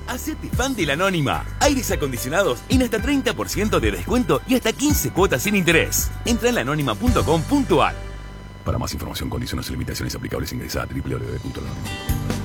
Hacete fan de la Anónima. Aires acondicionados en hasta 30% de descuento y hasta 15 cuotas sin interés. Entra en laanónima.com.ar. Para más información, condiciones y limitaciones aplicables, ingresa a www.lanónima.com.